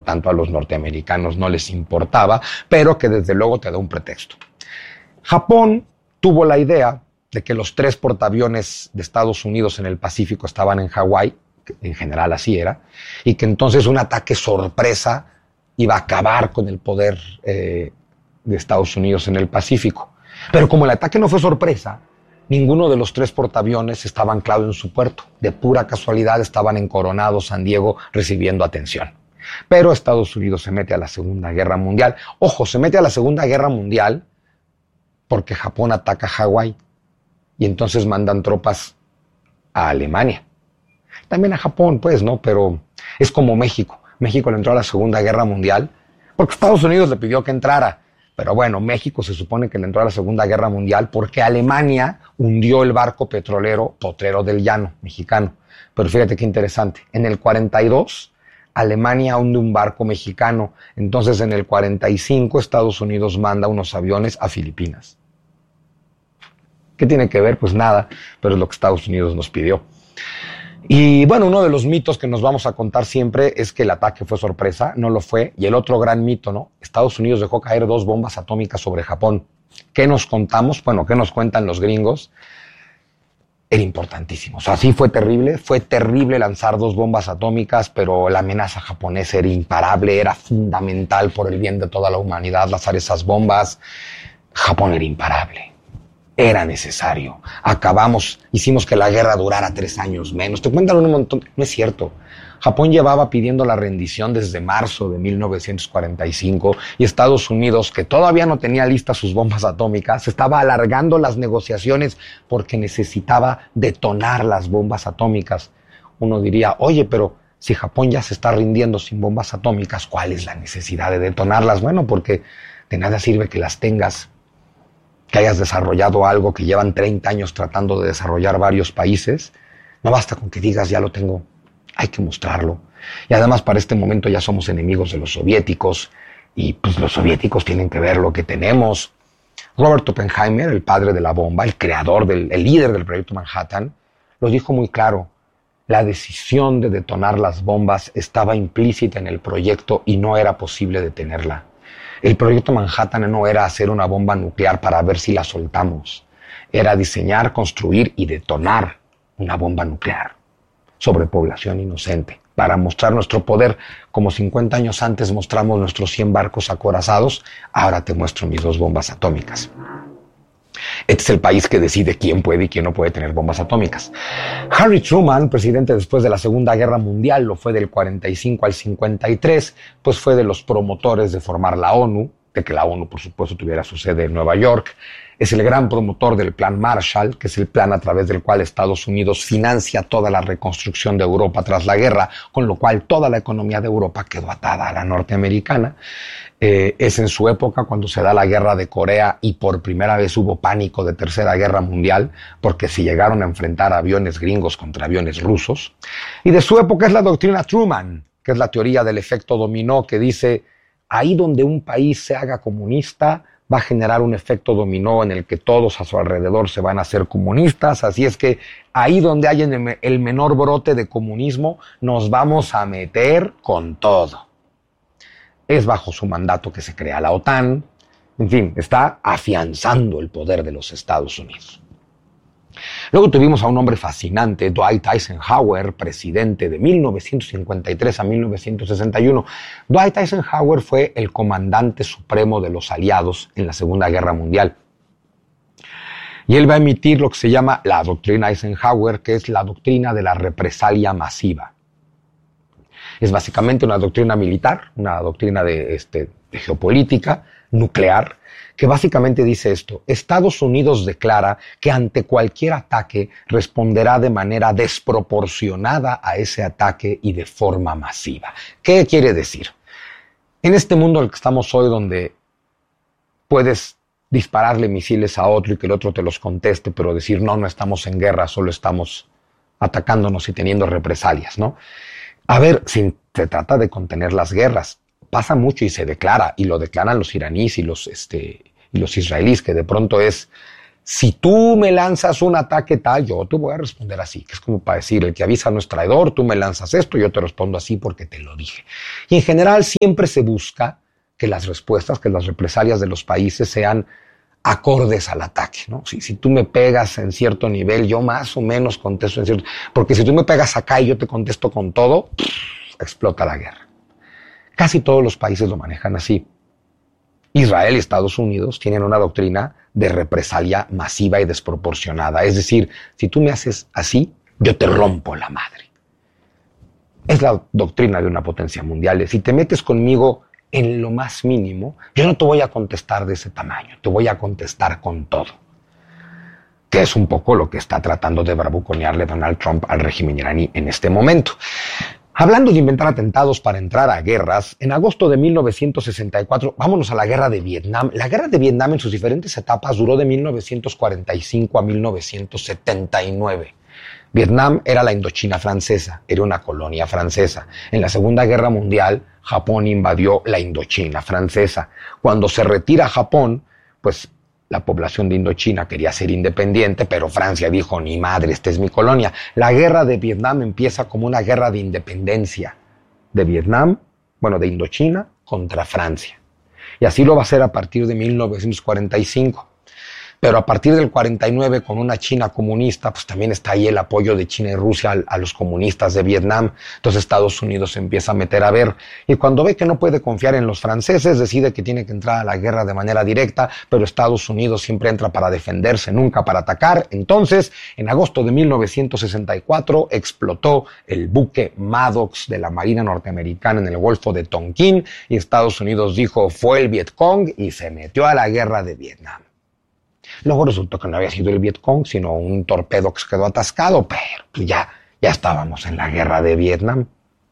tanto a los norteamericanos no les importaba, pero que desde luego te da un pretexto. Japón tuvo la idea de que los 3 portaaviones de Estados Unidos en el Pacífico estaban en Hawái, en general así era, y que entonces un ataque sorpresa iba a acabar con el poder de Estados Unidos en el Pacífico. Pero como el ataque no fue sorpresa, ninguno de los 3 portaaviones estaba anclado en su puerto. De pura casualidad estaban en Coronado, San Diego, recibiendo atención. Pero Estados Unidos se mete a la Segunda Guerra Mundial. Ojo, se mete a la Segunda Guerra Mundial porque Japón ataca Hawái. Y entonces mandan tropas a Alemania. También a Japón, pues, ¿no? Pero es como México. México le entró a la Segunda Guerra Mundial porque Estados Unidos le pidió que entrara. Pero bueno, México se supone que le entró a la Segunda Guerra Mundial porque Alemania hundió el barco petrolero Potrero del Llano, mexicano. Pero fíjate qué interesante. En el 42, Alemania hunde un barco mexicano. Entonces, en el 45, Estados Unidos manda unos aviones a Filipinas. ¿Qué tiene que ver? Pues nada, pero es lo que Estados Unidos nos pidió. Y bueno, uno de los mitos que nos vamos a contar siempre es que el ataque fue sorpresa, no lo fue. Y el otro gran mito, ¿no? Estados Unidos dejó caer 2 bombas atómicas sobre Japón. ¿Qué nos contamos? Bueno, ¿qué nos cuentan los gringos? Era importantísimo. O sea, sí fue terrible lanzar 2 bombas atómicas, pero la amenaza japonesa era imparable, era fundamental por el bien de toda la humanidad lanzar esas bombas. Japón era imparable. Era necesario. Hicimos que la guerra durara 3 años menos. Te cuentan un montón. No es cierto. Japón llevaba pidiendo la rendición desde marzo de 1945 y Estados Unidos, que todavía no tenía listas sus bombas atómicas, estaba alargando las negociaciones porque necesitaba detonar las bombas atómicas. Uno diría, oye, pero si Japón ya se está rindiendo sin bombas atómicas, ¿cuál es la necesidad de detonarlas? Bueno, porque de nada sirve que las tengas, que hayas desarrollado algo que llevan 30 años tratando de desarrollar varios países. No basta con que digas, ya lo tengo, hay que mostrarlo. Y además para este momento ya somos enemigos de los soviéticos, y pues los soviéticos tienen que ver lo que tenemos. Robert Oppenheimer, el padre de la bomba, el líder del proyecto Manhattan, lo dijo muy claro. La decisión de detonar las bombas estaba implícita en el proyecto y no era posible detenerla. El proyecto Manhattan no era hacer una bomba nuclear para ver si la soltamos. Era diseñar, construir y detonar una bomba nuclear sobre población inocente para mostrar nuestro poder. Como 50 años antes mostramos nuestros 100 barcos acorazados, ahora te muestro mis 2 bombas atómicas. Este es el país que decide quién puede y quién no puede tener bombas atómicas. Harry Truman, presidente después de la Segunda Guerra Mundial, lo fue del 45 al 53, pues fue de los promotores de formar la ONU, de que la ONU, por supuesto, tuviera su sede en Nueva York. Es el gran promotor del Plan Marshall, que es el plan a través del cual Estados Unidos financia toda la reconstrucción de Europa tras la guerra, con lo cual toda la economía de Europa quedó atada a la norteamericana. Es en su época cuando se da la guerra de Corea y por primera vez hubo pánico de Tercera Guerra Mundial, porque se llegaron a enfrentar aviones gringos contra aviones rusos. Y de su época es la doctrina Truman, que es la teoría del efecto dominó, que dice, ahí donde un país se haga comunista, va a generar un efecto dominó en el que todos a su alrededor se van a hacer comunistas, así es que ahí donde haya el menor brote de comunismo, nos vamos a meter con todo. Es bajo su mandato que se crea la OTAN, en fin, está afianzando el poder de los Estados Unidos. Luego tuvimos a un hombre fascinante, Dwight Eisenhower, presidente de 1953 a 1961. Dwight Eisenhower fue el comandante supremo de los aliados en la Segunda Guerra Mundial. Y él va a emitir lo que se llama la doctrina Eisenhower, que es la doctrina de la represalia masiva. Es básicamente una doctrina militar, una doctrina de geopolítica nuclear, que básicamente dice esto: Estados Unidos declara que ante cualquier ataque responderá de manera desproporcionada a ese ataque y de forma masiva. ¿Qué quiere decir? En este mundo en el que estamos hoy, donde puedes dispararle misiles a otro y que el otro te los conteste, pero decir no estamos en guerra, solo estamos atacándonos y teniendo represalias, ¿no? A ver, se trata de contener las guerras. Pasa mucho y se declara, y lo declaran los iraníes y los israelíes, que de pronto es, si tú me lanzas un ataque tal, yo te voy a responder así, que es como para decir, el que avisa no es traidor, tú me lanzas esto, yo te respondo así porque te lo dije. Y en general siempre se busca que las respuestas, que las represalias de los países sean acordes al ataque, ¿no? Si tú me pegas en cierto nivel, yo más o menos contesto en cierto... Porque si tú me pegas acá y yo te contesto con todo, explota la guerra. Casi todos los países lo manejan así. Israel y Estados Unidos tienen una doctrina de represalia masiva y desproporcionada. Es decir, si tú me haces así, yo te rompo la madre. Es la doctrina de una potencia mundial. Si te metes conmigo en lo más mínimo, yo no te voy a contestar de ese tamaño, te voy a contestar con todo. Que es un poco lo que está tratando de bravuconearle Donald Trump al régimen iraní en este momento. Hablando de inventar atentados para entrar a guerras, en agosto de 1964, vámonos a la guerra de Vietnam. La guerra de Vietnam en sus diferentes etapas duró de 1945 a 1979. Vietnam era la Indochina francesa, era una colonia francesa. En la Segunda Guerra Mundial, Japón invadió la Indochina francesa. Cuando se retira Japón, pues la población de Indochina quería ser independiente, pero Francia dijo, ni madre, esta es mi colonia. La guerra de Vietnam empieza como una guerra de independencia de Vietnam, de Indochina contra Francia. Y así lo va a ser a partir de 1945. Pero a partir del 49, con una China comunista, pues también está ahí el apoyo de China y Rusia a los comunistas de Vietnam. Entonces Estados Unidos se empieza a meter a ver. Y cuando ve que no puede confiar en los franceses, decide que tiene que entrar a la guerra de manera directa, pero Estados Unidos siempre entra para defenderse, nunca para atacar. Entonces, en agosto de 1964, explotó el buque Maddox de la Marina norteamericana en el Golfo de Tonkin, y Estados Unidos dijo, fue el Vietcong, y se metió a la guerra de Vietnam. Luego resultó que no había sido el Vietcong, sino un torpedo que se quedó atascado, pero pues ya estábamos en la guerra de Vietnam.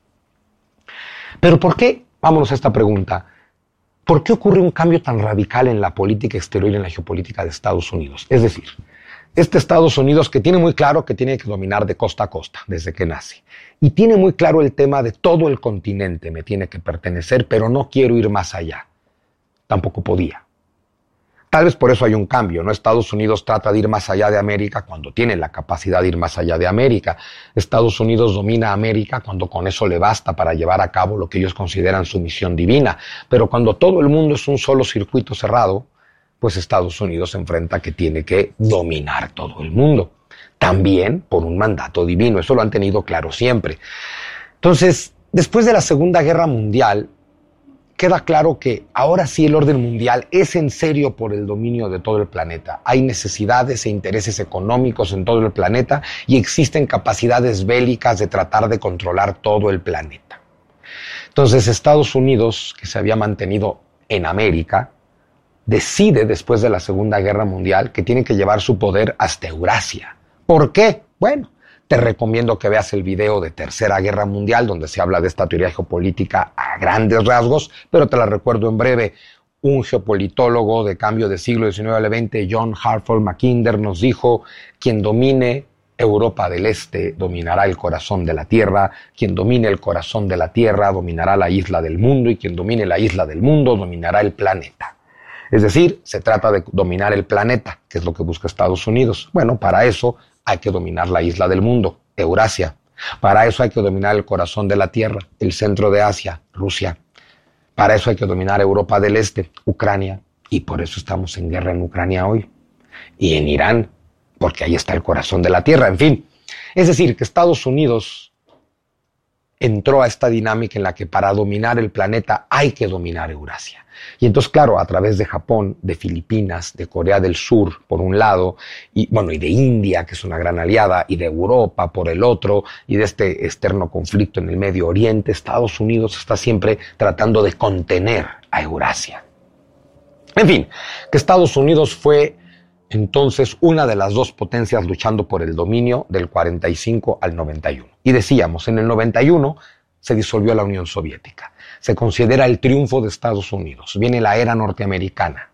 Pero ¿por qué? Vámonos a esta pregunta. ¿Por qué ocurre un cambio tan radical en la política exterior y en la geopolítica de Estados Unidos? Es decir, este Estados Unidos que tiene muy claro que tiene que dominar de costa a costa desde que nace. Y tiene muy claro el tema de todo el continente me tiene que pertenecer, pero no quiero ir más allá. Tampoco podía. Tal vez por eso hay un cambio, ¿no? Estados Unidos trata de ir más allá de América cuando tiene la capacidad de ir más allá de América. Estados Unidos domina América cuando con eso le basta para llevar a cabo lo que ellos consideran su misión divina. Pero cuando todo el mundo es un solo circuito cerrado, pues Estados Unidos se enfrenta que tiene que dominar todo el mundo. También por un mandato divino, eso lo han tenido claro siempre. Entonces, después de la Segunda Guerra Mundial, queda claro que ahora sí el orden mundial es en serio por el dominio de todo el planeta. Hay necesidades e intereses económicos en todo el planeta y existen capacidades bélicas de tratar de controlar todo el planeta. Entonces Estados Unidos, que se había mantenido en América, decide después de la Segunda Guerra Mundial que tiene que llevar su poder hasta Eurasia. ¿Por qué? Bueno, te recomiendo que veas el video de Tercera Guerra Mundial, donde se habla de esta teoría geopolítica a grandes rasgos, pero te la recuerdo en breve. Un geopolitólogo de cambio de siglo XIX al XX, John Hartford Mackinder, nos dijo, quien domine Europa del Este dominará el corazón de la Tierra, quien domine el corazón de la Tierra dominará la isla del mundo, y quien domine la isla del mundo dominará el planeta. Es decir, se trata de dominar el planeta, que es lo que busca Estados Unidos. Bueno, para eso hay que dominar la isla del mundo, Eurasia. Para eso hay que dominar el corazón de la Tierra, el centro de Asia, Rusia. Para eso hay que dominar Europa del Este, Ucrania. Y por eso estamos en guerra en Ucrania hoy. Y en Irán, porque ahí está el corazón de la Tierra, en fin. Es decir, que Estados Unidos entró a esta dinámica en la que para dominar el planeta hay que dominar Eurasia. Y entonces, claro, a través de Japón, de Filipinas, de Corea del Sur, por un lado, y de India, que es una gran aliada, y de Europa por el otro, y de este externo conflicto en el Medio Oriente, Estados Unidos está siempre tratando de contener a Eurasia. En fin, que Estados Unidos fue entonces una de las dos potencias luchando por el dominio del 45 al 91. Y decíamos, en el 91 se disolvió la Unión Soviética. Se considera el triunfo de Estados Unidos. Viene la era norteamericana,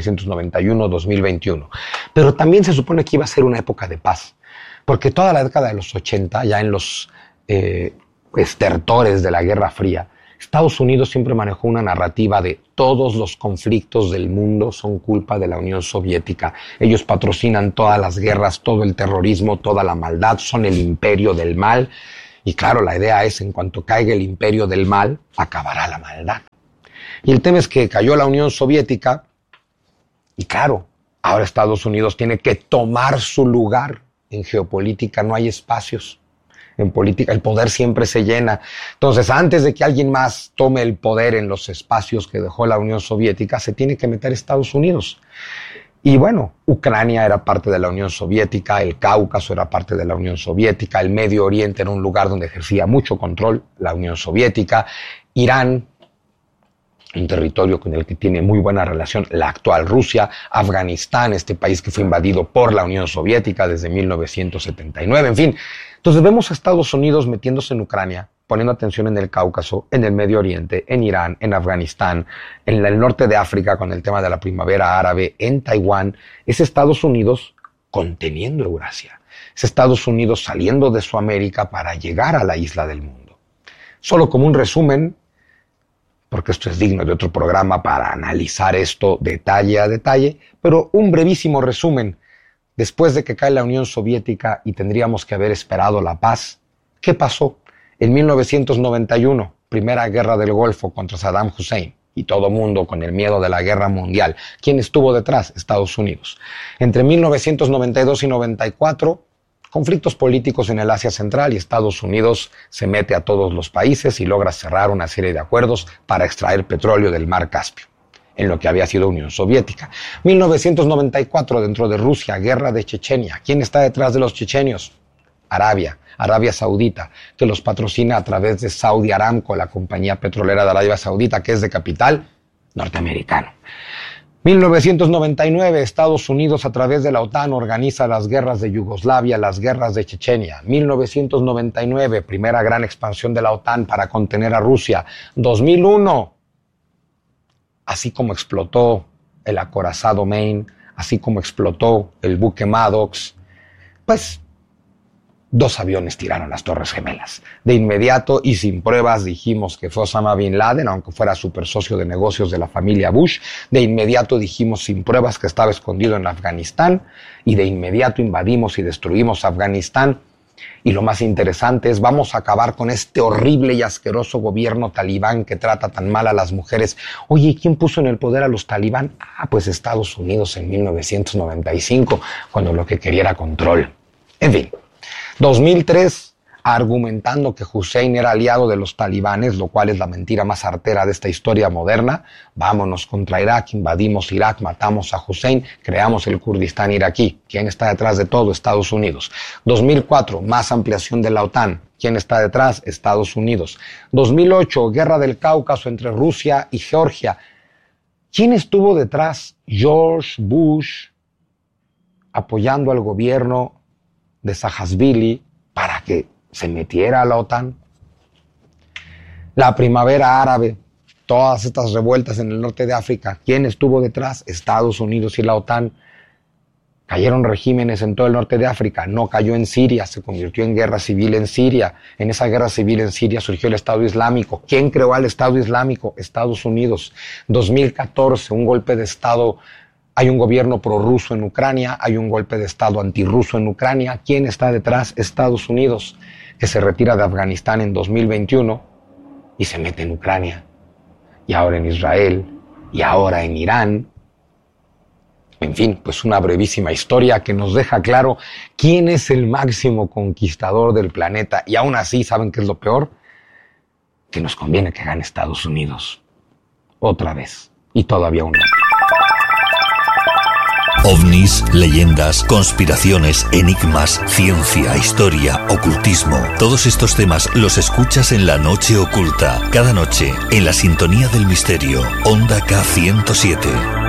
1991-2021. Pero también se supone que iba a ser una época de paz, porque toda la década de los 80, ya en los estertores de la Guerra Fría, Estados Unidos siempre manejó una narrativa de todos los conflictos del mundo son culpa de la Unión Soviética. Ellos patrocinan todas las guerras, todo el terrorismo, toda la maldad, son el imperio del mal. Y claro, la idea es, en cuanto caiga el imperio del mal, acabará la maldad. Y el tema es que cayó la Unión Soviética y claro, ahora Estados Unidos tiene que tomar su lugar. En geopolítica no hay espacios. En política el poder siempre se llena. Entonces, antes de que alguien más tome el poder en los espacios que dejó la Unión Soviética, se tiene que meter Estados Unidos. Y bueno, Ucrania era parte de la Unión Soviética, el Cáucaso era parte de la Unión Soviética, el Medio Oriente era un lugar donde ejercía mucho control la Unión Soviética, Irán, un territorio con el que tiene muy buena relación la actual Rusia, Afganistán, este país que fue invadido por la Unión Soviética desde 1979, en fin. Entonces vemos a Estados Unidos metiéndose en Ucrania, poniendo atención en el Cáucaso, en el Medio Oriente, en Irán, en Afganistán, en el norte de África con el tema de la primavera árabe, en Taiwán. Es Estados Unidos conteniendo Eurasia. Es Estados Unidos saliendo de su América para llegar a la isla del mundo. Solo como un resumen, porque esto es digno de otro programa para analizar esto detalle a detalle, pero un brevísimo resumen. Después de que cae la Unión Soviética y tendríamos que haber esperado la paz, ¿qué pasó? En 1991, primera guerra del Golfo contra Saddam Hussein, y todo mundo con el miedo de la guerra mundial. ¿Quién estuvo detrás? Estados Unidos. Entre 1992 y 94, conflictos políticos en el Asia Central y Estados Unidos se mete a todos los países y logra cerrar una serie de acuerdos para extraer petróleo del mar Caspio, en lo que había sido Unión Soviética. 1994, dentro de Rusia, guerra de Chechenia. ¿Quién está detrás de los chechenios? Arabia Saudita, que los patrocina a través de Saudi Aramco, la compañía petrolera de Arabia Saudita, que es de capital norteamericano. 1999, Estados Unidos a través de la OTAN organiza las guerras de Yugoslavia, las guerras de Chechenia. 1999, primera gran expansión de la OTAN para contener a Rusia. 2001, así como explotó el acorazado Maine, así como explotó el buque Maddox, pues 2 aviones tiraron las Torres Gemelas. De inmediato y sin pruebas dijimos que fue Osama Bin Laden, aunque fuera super socio de negocios de la familia Bush. De inmediato dijimos sin pruebas que estaba escondido en Afganistán y de inmediato invadimos y destruimos Afganistán. Y lo más interesante es, vamos a acabar con este horrible y asqueroso gobierno talibán que trata tan mal a las mujeres. Oye, ¿quién puso en el poder a los talibán? Pues Estados Unidos en 1995, cuando lo que quería era control. En fin, 2003, argumentando que Hussein era aliado de los talibanes, lo cual es la mentira más artera de esta historia moderna. Vámonos contra Irak, invadimos Irak, matamos a Hussein, creamos el Kurdistán iraquí. ¿Quién está detrás de todo? Estados Unidos. 2004, más ampliación de la OTAN. ¿Quién está detrás? Estados Unidos. 2008, guerra del Cáucaso entre Rusia y Georgia. ¿Quién estuvo detrás? George Bush, apoyando al gobierno de Saakashvili para que se metiera a la OTAN. La primavera árabe, todas estas revueltas en el norte de África, ¿quién estuvo detrás? Estados Unidos y la OTAN. Cayeron regímenes en todo el norte de África, no cayó en Siria, se convirtió en guerra civil en Siria. En esa guerra civil en Siria surgió el Estado Islámico. ¿Quién creó al Estado Islámico? Estados Unidos. 2014, un golpe de Estado. Hay un gobierno prorruso en Ucrania, hay un golpe de Estado antirruso en Ucrania. ¿Quién está detrás? Estados Unidos, que se retira de Afganistán en 2021 y se mete en Ucrania. Y ahora en Israel, y ahora en Irán. En fin, pues una brevísima historia que nos deja claro quién es el máximo conquistador del planeta. Y aún así, ¿saben qué es lo peor? Que nos conviene que gane Estados Unidos. Otra vez. Y todavía una. OVNIs, leyendas, conspiraciones, enigmas, ciencia, historia, ocultismo. Todos estos temas los escuchas en La Noche Oculta. Cada noche, en la sintonía del misterio. Onda K107.